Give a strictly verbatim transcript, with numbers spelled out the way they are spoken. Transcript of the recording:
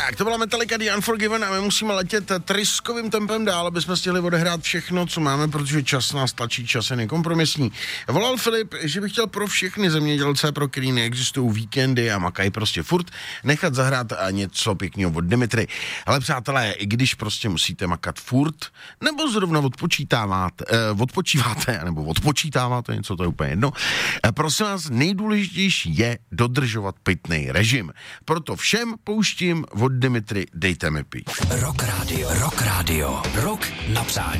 Tak, to byla Metallica The Unforgiven a my musíme letět tryskovým tempem dál, aby jsme stihli odehrát všechno, co máme, protože čas nás tlačí, čas je nekompromisní. Volal Filip, že by chtěl pro všechny zemědělce, pro který neexistují víkendy a makají prostě furt, nechat zahrát a něco pěkného od Dimitry. Ale přátelé, i když prostě musíte makat furt, nebo zrovna odpočítáváte, eh, odpočíváte, nebo odpočítáváte, něco, to je úplně jedno, eh, prosím vás, nejdůležitější je dodržovat pitný režim. Proto všem pouštím od Dimitry Dejte mi pít. Rock Radio, Rock Radio, Rock na přání.